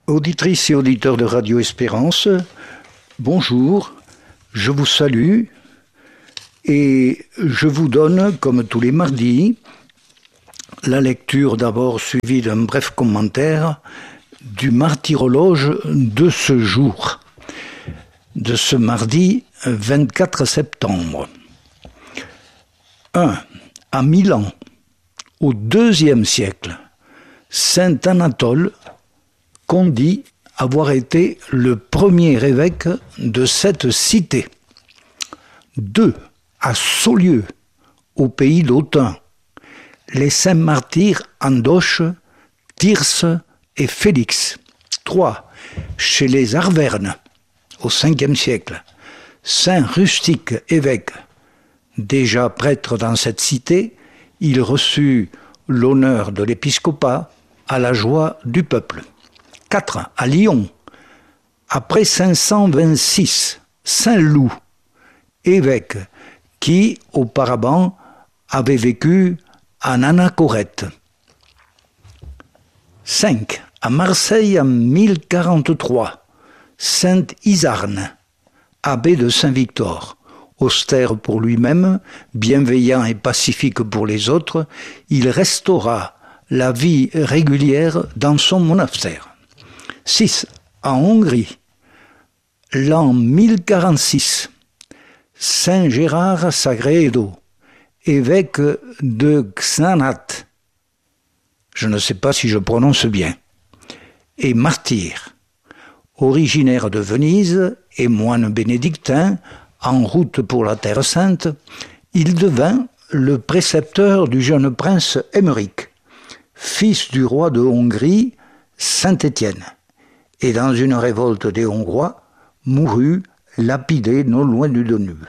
Auditrices et auditeurs de Radio Espérance, bonjour, je vous salue et je vous donne, comme tous les mardis, la lecture d'abord suivie d'un bref commentaire du martyrologe de ce jour, de ce mardi 24 septembre. 1. À Milan, au IIe siècle, saint Anatole, qu'on dit avoir été le premier évêque de cette cité. 2. À Saulieu, au pays d'Autun, les saints martyrs Andoche, Tirse et Félix. 3. Chez les Arvernes, au Ve siècle, saint Rustique, évêque. Déjà prêtre dans cette cité, il reçut l'honneur de l'épiscopat à la joie du peuple. 4. À Lyon, après 526, saint Loup, évêque, qui auparavant avait vécu en Anachorète. 5. À Marseille en 1043, saint Isarne, abbé de Saint-Victor. Austère pour lui-même, bienveillant et pacifique pour les autres, il restaura la vie régulière dans son monastère. 6. En Hongrie, l'an 1046, saint Gérard Sagredo, évêque de Xanat, je ne sais pas si je prononce bien, et martyr, originaire de Venise et moine bénédictin, en route pour la Terre Sainte, il devint le précepteur du jeune prince Émeric, fils du roi de Hongrie, Saint-Étienne, et dans une révolte des Hongrois, mourut lapidé non loin du Danube.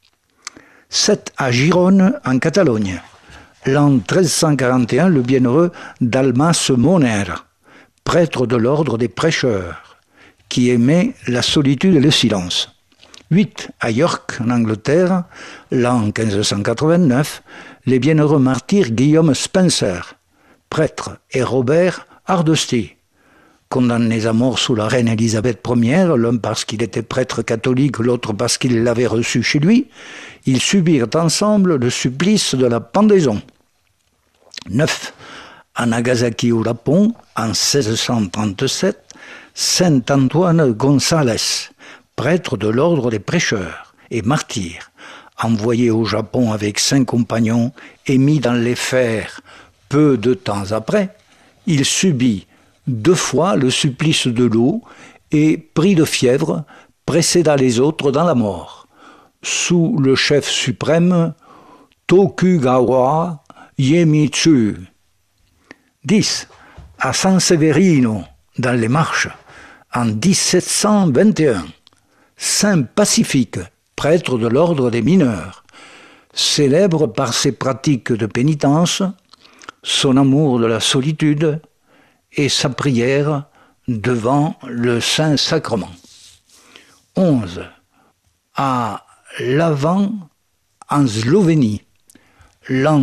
7. À Gérone, en Catalogne, l'an 1341, le bienheureux Dalmas Moner, prêtre de l'ordre des prêcheurs, qui aimait la solitude et le silence. 8. À York, en Angleterre, l'an 1589, les bienheureux martyrs Guillaume Spencer, prêtre, et Robert Hardesty, condamnés à mort sous la reine Élisabeth Ier, l'un parce qu'il était prêtre catholique, l'autre parce qu'il l'avait reçu chez lui, ils subirent ensemble le supplice de la pendaison. 9. À Nagasaki au Japon, en 1637, saint Antoine González, prêtre de l'ordre des prêcheurs et martyr, envoyé au Japon avec 5 compagnons et mis dans les fers peu de temps après, il subit 2 fois le supplice de l'eau et, pris de fièvre, précéda les autres dans la mort, sous le chef suprême Tokugawa Iemitsu. 10. À San Severino, dans les Marches, en 1721, saint Pacifique, prêtre de l'ordre des mineurs, célèbre par ses pratiques de pénitence, son amour de la solitude et sa prière devant le Saint-Sacrement. 11. À Lavan, en Slovénie, l'an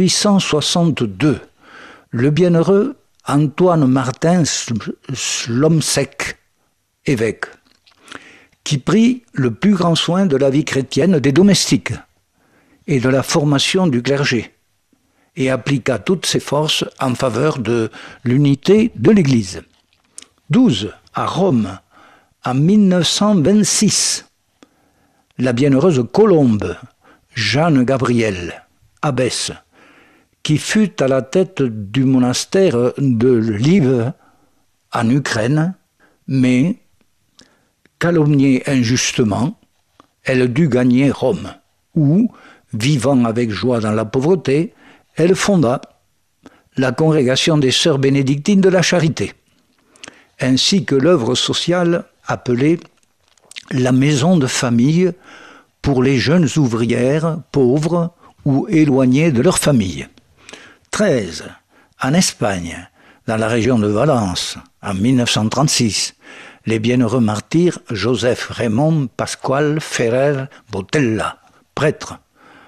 1862, le bienheureux Antoine Martin Slomsek, évêque, qui prit le plus grand soin de la vie chrétienne des domestiques et de la formation du clergé, et appliqua toutes ses forces en faveur de l'unité de l'Église. 12. À Rome, en 1926, la bienheureuse Colombe, Jeanne Gabrielle, abbesse, qui fut à la tête du monastère de Lviv, en Ukraine, mais, calomniée injustement, elle dut gagner Rome, où, vivant avec joie dans la pauvreté, elle fonda la congrégation des sœurs bénédictines de la Charité, ainsi que l'œuvre sociale appelée la maison de famille pour les jeunes ouvrières pauvres ou éloignées de leur famille. 13. En Espagne, dans la région de Valence, en 1936, les bienheureux martyrs Joseph Raymond Pascual Ferrer Botella, prêtre,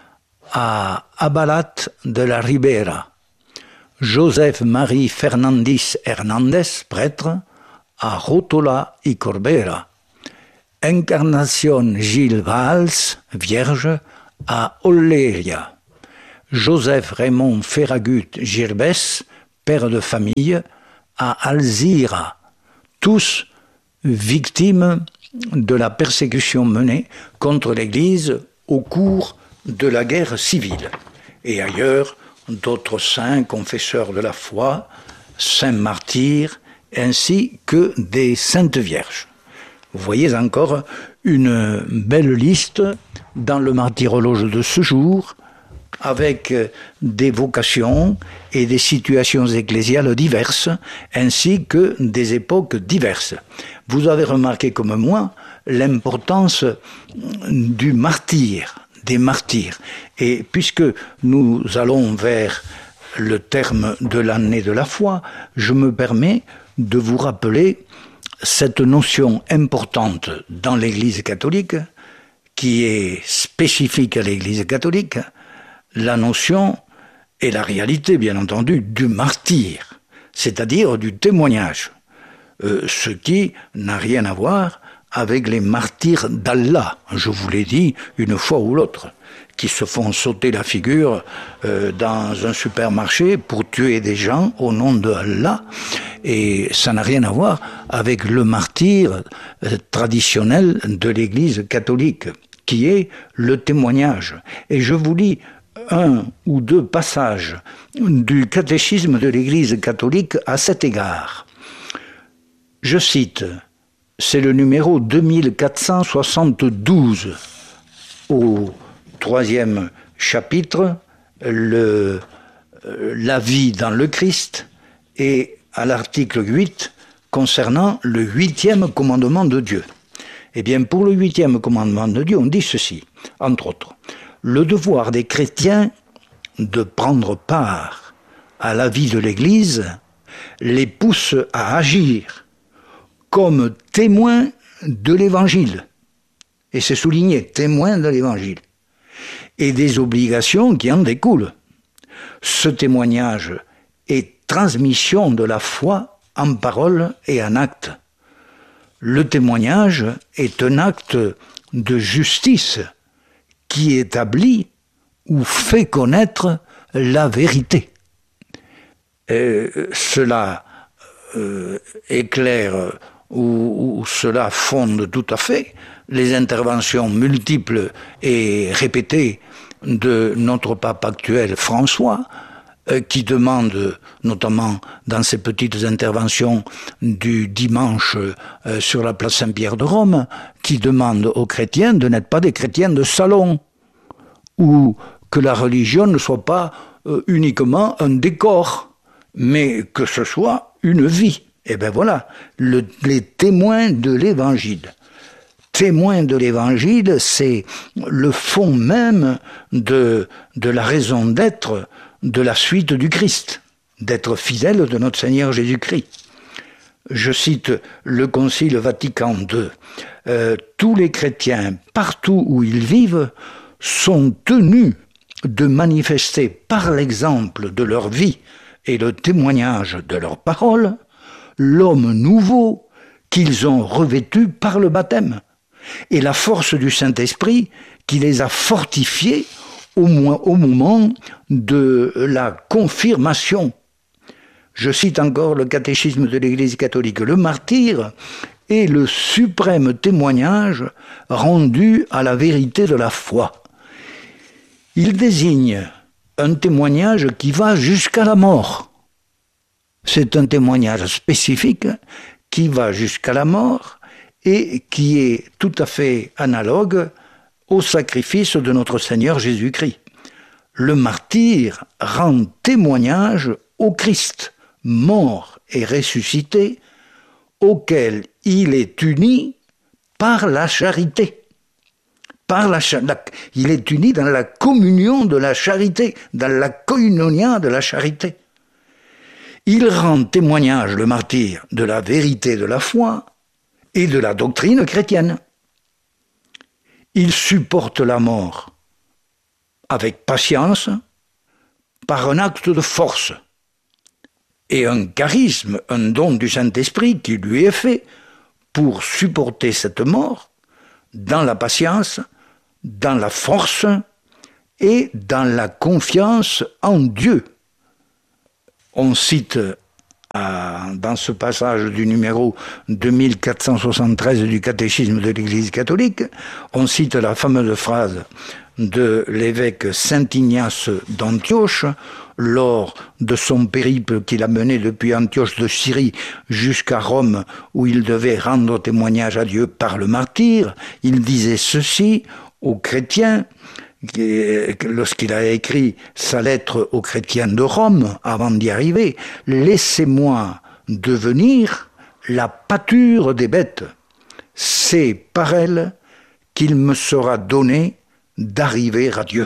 à Abalat de la Ribera, Joseph Marie Fernandis Hernandez, prêtre, à Rótola y Corbera. Encarnación Gilles Valls, vierge, à Olleria. Joseph Raymond Ferragut Girbès, père de famille, à Alzira. Tous victimes de la persécution menée contre l'Église au cours de la guerre civile. Et ailleurs, d'autres saints confesseurs de la foi, saints martyrs, ainsi que des saintes vierges. Vous voyez encore une belle liste dans le martyrologe de ce jour, avec des vocations et des situations ecclésiales diverses, ainsi que des époques diverses. Vous avez remarqué comme moi l'importance du martyr, des martyrs. Et puisque nous allons vers le terme de l'année de la foi, je me permets de vous rappeler cette notion importante dans l'Église catholique, qui est spécifique à l'Église catholique, la notion et la réalité, bien entendu, du martyr, c'est-à-dire du témoignage, ce qui n'a rien à voir avec les martyrs d'Allah, je vous l'ai dit une fois ou l'autre, qui se font sauter la figure dans un supermarché pour tuer des gens au nom de Allah, et ça n'a rien à voir avec le martyr traditionnel de l'Église catholique, qui est le témoignage. Et je vous lis un ou deux passages du catéchisme de l'Église catholique à cet égard. Je cite, c'est le numéro 2472 au 3e chapitre, la vie dans le Christ, et à l'article 8 concernant le 8e commandement de Dieu. Eh bien, pour le 8e commandement de Dieu, on dit ceci, entre autres. Le devoir des chrétiens de prendre part à la vie de l'Église les pousse à agir comme témoins de l'Évangile. Et c'est souligné, témoins de l'Évangile. Et des obligations qui en découlent. Ce témoignage est transmission de la foi en parole et en acte. Le témoignage est un acte de justice qui établit ou fait connaître la vérité. Cela éclaire ou cela fonde tout à fait les interventions multiples et répétées de notre pape actuel François, qui demande, notamment dans ses petites interventions du dimanche sur la place Saint-Pierre de Rome, qui demande aux chrétiens de n'être pas des chrétiens de salon, ou que la religion ne soit pas uniquement un décor, mais que ce soit une vie. Et bien voilà, les témoins de l'Évangile. Témoins de l'Évangile, c'est le fond même de la raison d'être de la suite du Christ, d'être fidèle de notre Seigneur Jésus-Christ. Je cite le Concile Vatican II. Tous les chrétiens, partout où ils vivent, sont tenus de manifester par l'exemple de leur vie et le témoignage de leurs paroles l'homme nouveau qu'ils ont revêtu par le baptême et la force du Saint-Esprit qui les a fortifiés au moment de la confirmation. Je cite encore le catéchisme de l'Église catholique. Le martyr est le suprême témoignage rendu à la vérité de la foi. Il désigne un témoignage qui va jusqu'à la mort. C'est un témoignage spécifique qui va jusqu'à la mort et qui est tout à fait analogue au sacrifice de notre Seigneur Jésus-Christ. Le martyr rend témoignage au Christ, mort et ressuscité, auquel il est uni par la charité. Il est uni dans la communion de la charité, dans la koinonia de la charité. Il rend témoignage, le martyr, de la vérité de la foi et de la doctrine chrétienne. Il supporte la mort avec patience, par un acte de force. et un charisme, un don du Saint-Esprit qui lui est fait pour supporter cette mort dans la patience, dans la force et dans la confiance en Dieu. On cite dans ce passage du numéro 2473 du catéchisme de l'Église catholique, on cite la fameuse phrase de l'évêque Saint Ignace d'Antioche lors de son périple qu'il a mené depuis Antioche de Syrie jusqu'à Rome, où il devait rendre témoignage à Dieu par le martyre. Il disait ceci aux chrétiens lorsqu'il a écrit sa lettre aux chrétiens de Rome avant d'y arriver: « Laissez-moi devenir la pâture des bêtes. C'est par elle qu'il me sera donné d'arriver à Dieu. »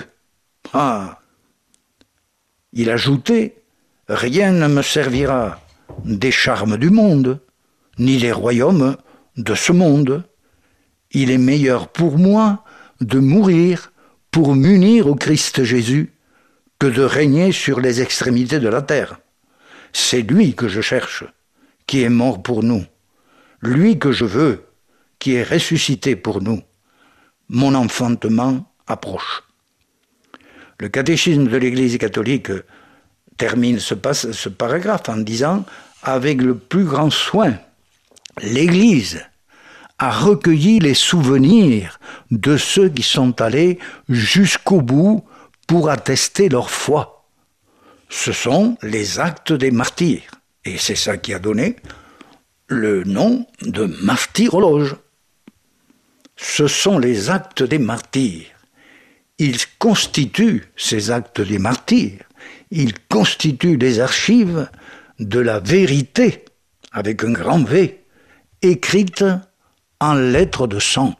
Il ajoutait: « Rien ne me servira des charmes du monde, ni des royaumes de ce monde. Il est meilleur pour moi de mourir pour m'unir au Christ Jésus que de régner sur les extrémités de la terre. C'est lui que je cherche, qui est mort pour nous, lui que je veux, qui est ressuscité pour nous. Mon enfantement approche. » Le catéchisme de l'Église catholique termine ce paragraphe en disant: « Avec le plus grand soin, l'Église a recueilli les souvenirs de ceux qui sont allés jusqu'au bout pour attester leur foi. Ce sont les actes des martyrs. » Et c'est ça qui a donné le nom de martyrologe. Ce sont les actes des martyrs. Ils constituent, ces actes des martyrs, ils constituent les archives de la vérité, avec un grand V, écrite en lettres de sang.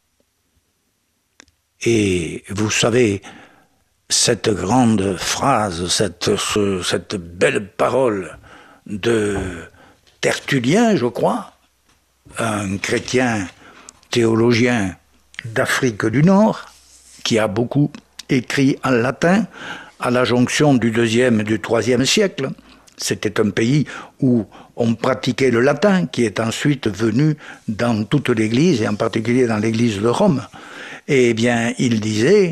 Et vous savez, cette grande phrase, cette belle parole de Tertullien, je crois, un chrétien théologien d'Afrique du Nord, qui a beaucoup écrit en latin à la jonction du IIe et du IIIe siècle. C'était un pays où on pratiquait le latin, qui est ensuite venu dans toute l'Église, et en particulier dans l'Église de Rome. Eh bien, il disait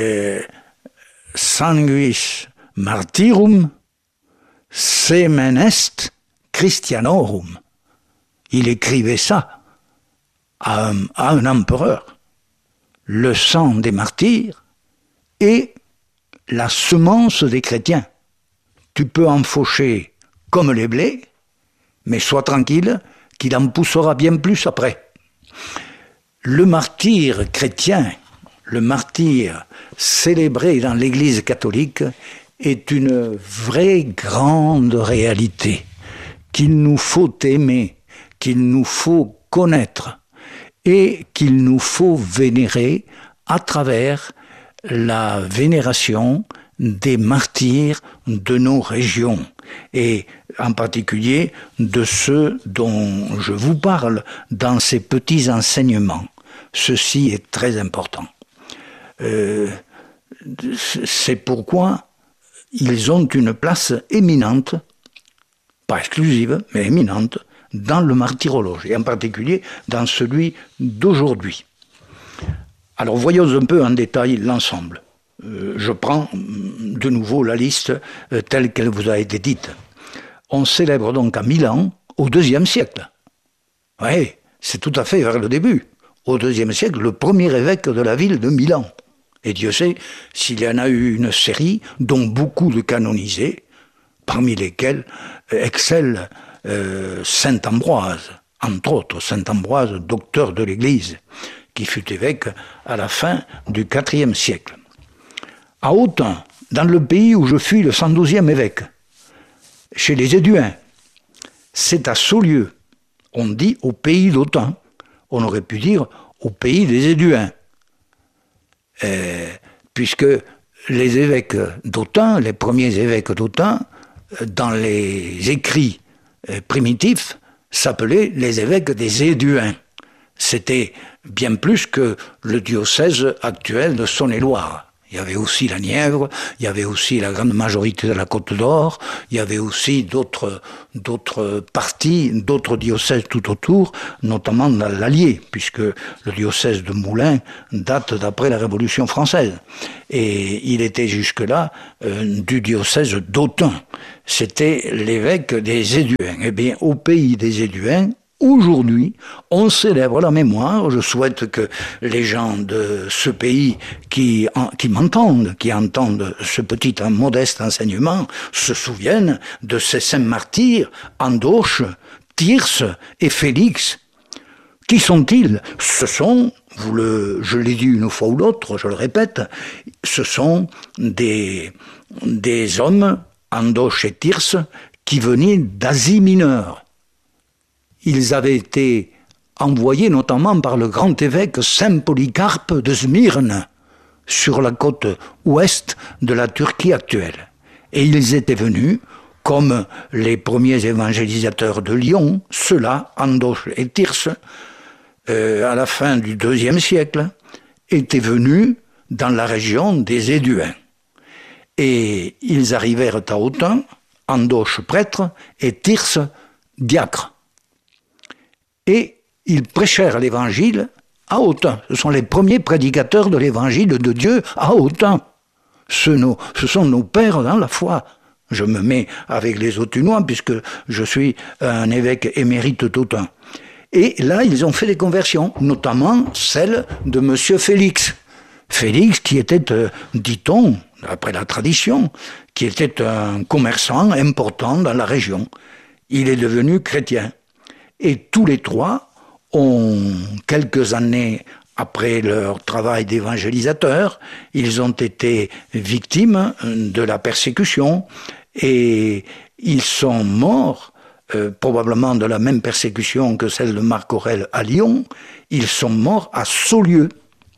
sanguis martyrum semen est Christianorum. Il écrivait ça à un empereur. Le sang des martyrs est la semence des chrétiens. Tu peux en faucher comme les blés, mais sois tranquille qu'il en poussera bien plus après. Le martyr chrétien, le martyr célébré dans l'Église catholique, est une vraie grande réalité qu'il nous faut aimer, qu'il nous faut connaître et qu'il nous faut vénérer à travers la vénération des martyrs de nos régions, et en particulier de ceux dont je vous parle dans ces petits enseignements. Ceci est très important. C'est pourquoi ils ont une place éminente, pas exclusive, mais éminente, dans le martyrologe, et en particulier dans celui d'aujourd'hui. Alors voyons un peu en détail l'ensemble. Je prends de nouveau la liste telle qu'elle vous a été dite. On célèbre donc à Milan au IIe siècle. Oui, c'est tout à fait vers le début. Au IIe siècle, le premier évêque de la ville de Milan. Et Dieu sait s'il y en a eu une série dont beaucoup de canonisés, parmi lesquels excelle saint Ambroise, entre autres saint Ambroise, docteur de l'Église, qui fut évêque à la fin du IVe siècle. À Autun, dans le pays où je fus le 112e évêque, chez les Éduins, c'est à Saulieu, on dit au pays d'Autun, on aurait pu dire au pays des Éduins, puisque les évêques d'Autun, les premiers évêques d'Autun, dans les écrits primitifs, s'appelaient les évêques des Éduins. C'était bien plus que le diocèse actuel de Saône-et-Loire. Il y avait aussi la Nièvre, il y avait aussi la grande majorité de la Côte d'Or, il y avait aussi d'autres parties, d'autres diocèses tout autour, notamment l'Allier, puisque le diocèse de Moulins date d'après la Révolution française. Et il était jusque-là du diocèse d'Autun. C'était l'évêque des Éduins. Eh bien, au pays des Éduins, aujourd'hui, on célèbre la mémoire. Je souhaite que les gens de ce pays qui m'entendent, qui entendent ce petit modeste enseignement, se souviennent de ces saints martyrs, Andoche, Tirse et Félix. Qui sont-ils? Ce sont, je l'ai dit une fois ou l'autre, je le répète, ce sont des hommes, Andoche et Tirse, qui venaient d'Asie mineure. Ils avaient été envoyés notamment par le grand évêque Saint Polycarpe de Smyrne, sur la côte ouest de la Turquie actuelle. Et ils étaient venus, comme les premiers évangélisateurs de Lyon, ceux-là, Andoche et Tirse, à la fin du IIe siècle, étaient venus dans la région des Éduins. Et ils arrivèrent à Autun, Andoche prêtre et Tirse diacre. Et ils prêchèrent l'évangile à Autun. Ce sont les premiers prédicateurs de l'évangile de Dieu à Autun. Ce sont nos pères dans la foi. Je me mets avec les Authunois puisque je suis un évêque émérite d'Autun. Et là, ils ont fait des conversions, notamment celle de monsieur Félix. Félix qui était, dit-on, d'après la tradition, qui était un commerçant important dans la région. Il est devenu chrétien. Et tous les trois ont, quelques années après leur travail d'évangélisateur, ils ont été victimes de la persécution et ils sont morts, probablement de la même persécution que celle de Marc Aurèle à Lyon. Ils sont morts à Saulieu,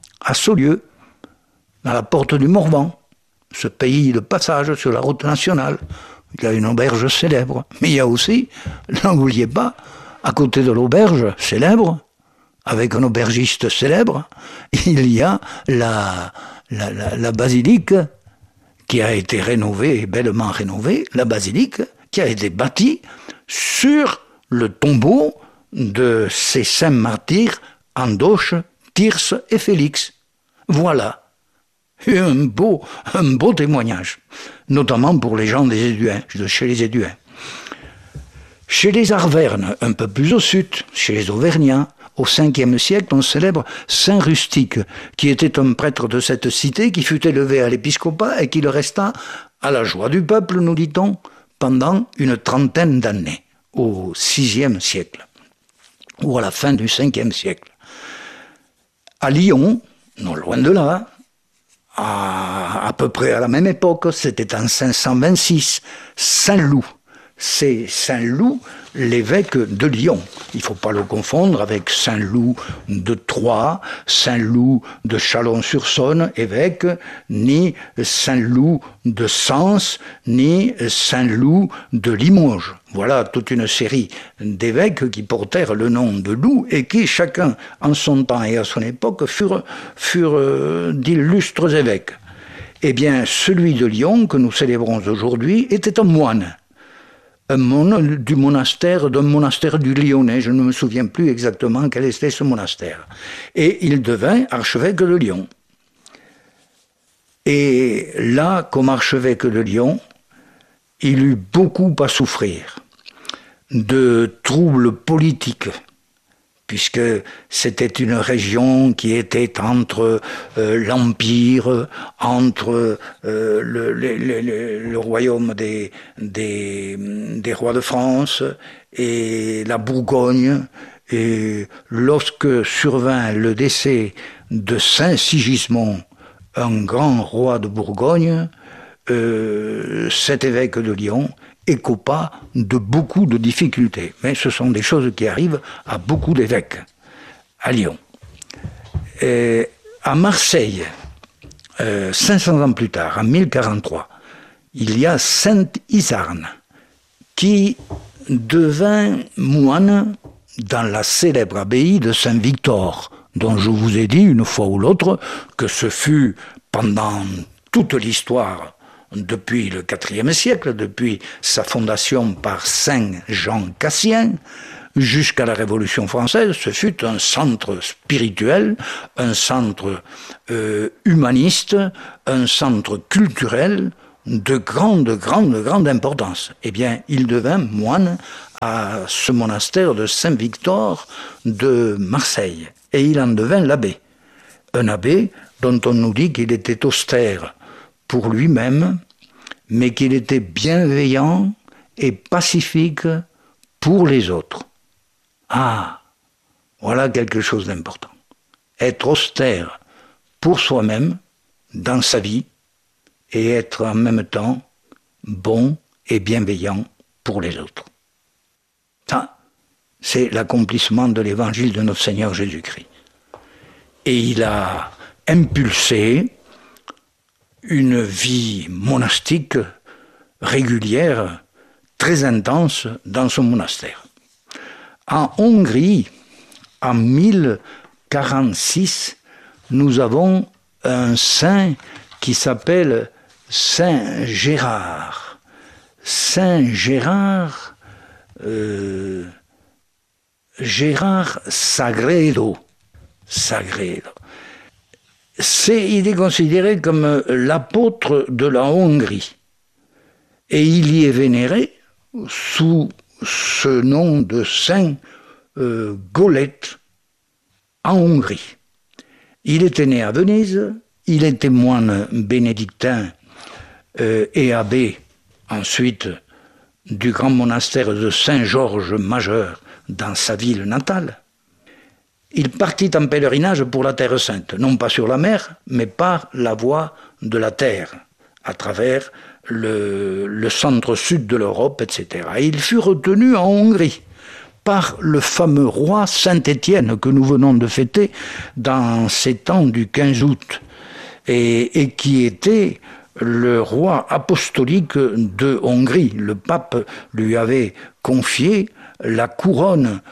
dans la porte du Morvan, ce pays de passage sur la route nationale. Il y a une auberge célèbre, mais il y a aussi, n'oubliez pas, à côté de l'auberge célèbre, avec un aubergiste célèbre, il y a la basilique qui a été rénovée, bellement rénovée, la basilique qui a été bâtie sur le tombeau de ces saints martyrs, Andoche, Tirse et Félix. Voilà. Un beau témoignage, notamment pour les gens des Éduins, de chez les Éduins. Chez les Arvernes, un peu plus au sud, chez les Auvergnats, au 5e siècle, on célèbre Saint Rustique, qui était un prêtre de cette cité, qui fut élevé à l'épiscopat et qui le resta à la joie du peuple, nous dit-on, pendant une trentaine d'années, au 6e siècle, ou à la fin du 5e siècle. À Lyon, non loin de là, à peu près à la même époque, c'était en 526, Saint-Loup. C'est Saint-Loup, l'évêque de Lyon. Il ne faut pas le confondre avec Saint-Loup de Troyes, Saint-Loup de Chalon-sur-Saône, évêque, ni Saint-Loup de Sens, ni Saint-Loup de Limoges. Voilà toute une série d'évêques qui portèrent le nom de Loup et qui, chacun en son temps et à son époque, furent d'illustres évêques. Eh bien, celui de Lyon que nous célébrons aujourd'hui était un moine. D'un monastère du Lyonnais, je ne me souviens plus exactement quel était ce monastère. Et il devint archevêque de Lyon. Et là, comme archevêque de Lyon, il eut beaucoup à souffrir de troubles politiques, puisque c'était une région qui était entre l'Empire, entre le royaume des rois de France et la Bourgogne. Et lorsque survint le décès de Saint Sigismond, un grand roi de Bourgogne, cet évêque de Lyon écopa de beaucoup de difficultés. Mais ce sont des choses qui arrivent à beaucoup d'évêques à Lyon. Et à Marseille, 500 ans plus tard, en 1043, il y a Sainte Isarne qui devint moine dans la célèbre abbaye de Saint-Victor, dont je vous ai dit une fois ou l'autre que ce fut pendant toute l'histoire, depuis le IVe siècle, depuis sa fondation par Saint Jean Cassien, jusqu'à la Révolution française, ce fut un centre spirituel, un centre humaniste, un centre culturel de grande importance. Eh bien, il devint moine à ce monastère de Saint-Victor de Marseille. Et il en devint l'abbé. Un abbé dont on nous dit qu'il était austère pour lui-même, mais qu'il était bienveillant et pacifique pour les autres. Ah, voilà quelque chose d'important. Être austère pour soi-même, dans sa vie, et être en même temps bon et bienveillant pour les autres. Ça, c'est l'accomplissement de l'évangile de notre Seigneur Jésus-Christ. Et il a impulsé une vie monastique régulière, très intense dans son monastère. En Hongrie, en 1046, nous avons un saint qui s'appelle Saint Gérard. Saint Gérard, Gérard Sagredo. Il est considéré comme l'apôtre de la Hongrie. Et il y est vénéré sous ce nom de Saint Golette en Hongrie. Il était né à Venise, il était moine bénédictin et abbé ensuite du grand monastère de Saint-Georges Majeur dans sa ville natale. Il partit en pèlerinage pour la Terre Sainte, non pas sur la mer, mais par la voie de la terre, à travers le centre-sud de l'Europe, etc. Et il fut retenu en Hongrie par le fameux roi Saint-Étienne que nous venons de fêter dans ces temps du 15 août, et qui était le roi apostolique de Hongrie. Le pape lui avait confié la couronne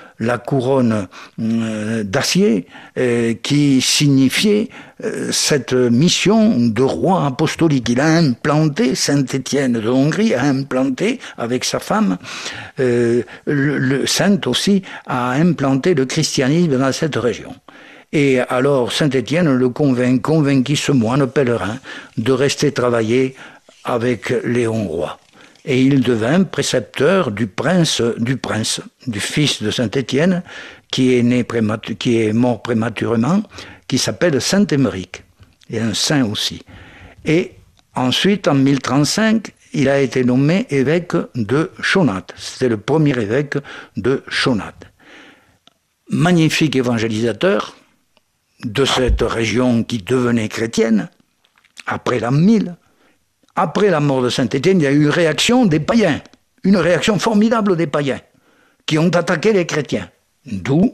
d'acier qui signifiait cette mission de roi apostolique. Il a implanté, Saint-Étienne de Hongrie a implanté avec sa femme, le saint aussi a implanté le christianisme dans cette région. Et alors Saint-Étienne le convainquit ce moine pèlerin de rester travailler avec les Hongrois. Et il devint précepteur du fils de Saint-Étienne, qui est mort prématurément, qui s'appelle Saint-Émeric, et un saint aussi. Et ensuite, en 1035, il a été nommé évêque de Chonat. C'était le premier évêque de Chonat. Magnifique évangélisateur de cette région qui devenait chrétienne, après l'an 1000. Après la mort de Saint-Étienne, il y a eu une réaction des païens, une réaction formidable des païens, qui ont attaqué les chrétiens. D'où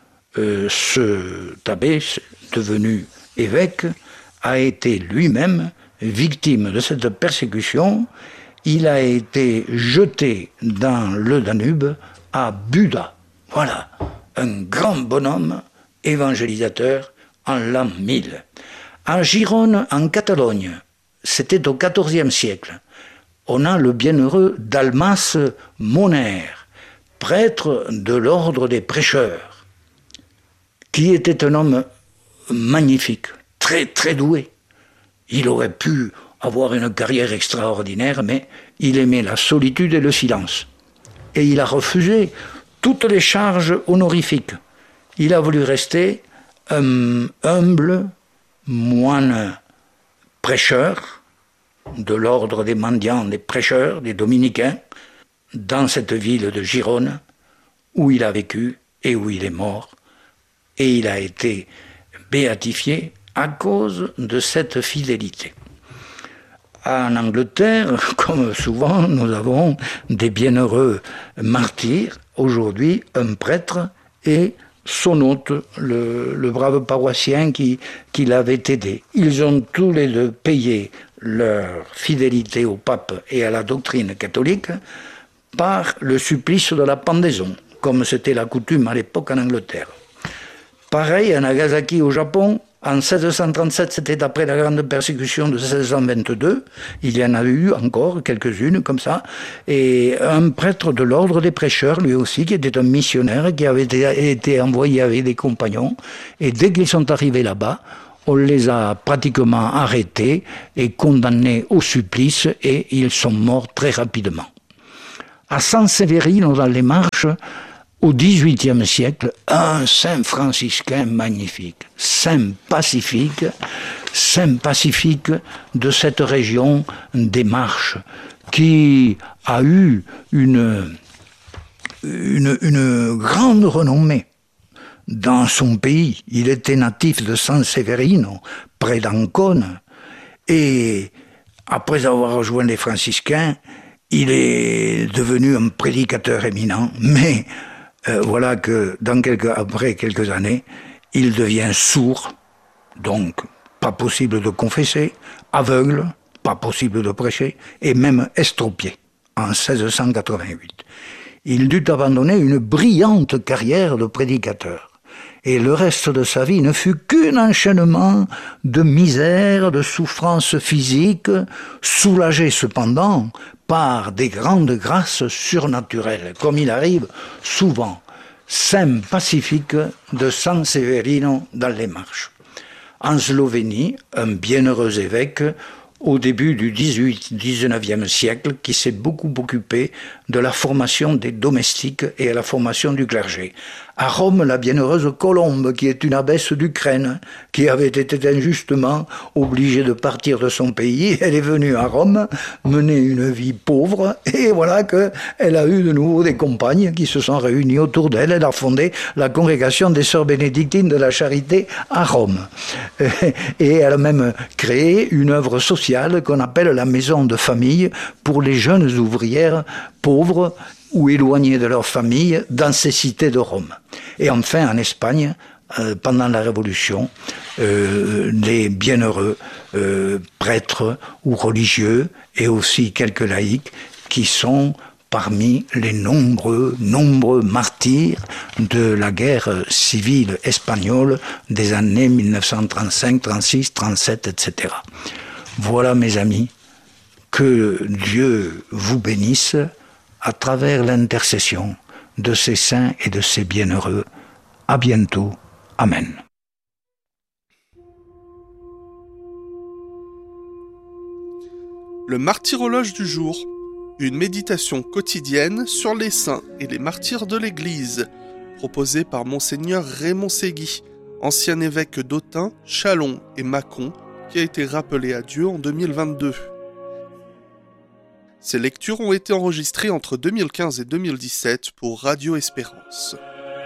ce abbé, devenu évêque, a été lui-même victime de cette persécution. Il a été jeté dans le Danube à Buda. Voilà, un grand bonhomme évangélisateur en l'an 1000. À Gérone, en Catalogne, c'était au XIVe siècle. On a le bienheureux Dalmas Moner, prêtre de l'ordre des prêcheurs, qui était un homme magnifique, très très doué. Il aurait pu avoir une carrière extraordinaire, mais il aimait la solitude et le silence. Et il a refusé toutes les charges honorifiques. Il a voulu rester un humble moine prêcheur de l'ordre des mendiants, des prêcheurs, des dominicains, dans cette ville de Gérone, où il a vécu et où il est mort. Et il a été béatifié à cause de cette fidélité. En Angleterre, comme souvent, nous avons des bienheureux martyrs. Aujourd'hui, un prêtre et son hôte, le brave paroissien qui l'avait aidé. Ils ont tous les deux payé leur fidélité au pape et à la doctrine catholique par le supplice de la pendaison, comme c'était la coutume à l'époque en Angleterre. Pareil, à Nagasaki au Japon, En 1637, c'était après la grande persécution de 1622. Il y en a eu encore quelques-unes comme ça. Et un prêtre de l'ordre des prêcheurs, lui aussi, qui était un missionnaire, qui avait été envoyé avec des compagnons. Et dès qu'ils sont arrivés là-bas, on les a pratiquement arrêtés et condamnés au supplice, et ils sont morts très rapidement. À San Severino, dans les Marches, au XVIIIe siècle, un saint franciscain magnifique, saint pacifique de cette région des Marches, qui a eu une grande renommée dans son pays. Il était natif de San Severino, près d'Ancône, et après avoir rejoint les franciscains, il est devenu un prédicateur éminent, mais voilà que après quelques années, il devient sourd, donc pas possible de confesser, aveugle, pas possible de prêcher, et même estropié, en 1688. Il dut abandonner une brillante carrière de prédicateur. Et le reste de sa vie ne fut qu'un enchaînement de misère, de souffrances physiques, soulagé cependant par des grandes grâces surnaturelles, comme il arrive souvent. Saint pacifique de San Severino dans les Marches. En Slovénie, un bienheureux évêque au début du 19e siècle, qui s'est beaucoup occupé de la formation des domestiques et à la formation du clergé. À Rome, la bienheureuse Colombe, qui est une abbesse d'Ukraine, qui avait été injustement obligée de partir de son pays, elle est venue à Rome, mener une vie pauvre, et voilà qu'elle a eu de nouveau des compagnes qui se sont réunies autour d'elle. Elle a fondé la congrégation des Sœurs bénédictines de la Charité à Rome. Et elle a même créé une œuvre sociale qu'on appelle la maison de famille pour les jeunes ouvrières pauvres ou éloignés de leur famille dans ces cités de Rome. Et enfin, en Espagne, pendant la Révolution, les bienheureux prêtres ou religieux, et aussi quelques laïcs, qui sont parmi les nombreux martyrs de la guerre civile espagnole des années 1935, 36, 37, etc. Voilà, mes amis, que Dieu vous bénisse à travers l'intercession de ces saints et de ces bienheureux. À bientôt. Amen. Le martyrologe du jour, une méditation quotidienne sur les saints et les martyrs de l'Église, proposée par Monseigneur Raymond Ségui, ancien évêque d'Autun, Châlons et Mâcon, qui a été rappelé à Dieu en 2022. Ces lectures ont été enregistrées entre 2015 et 2017 pour Radio Espérance.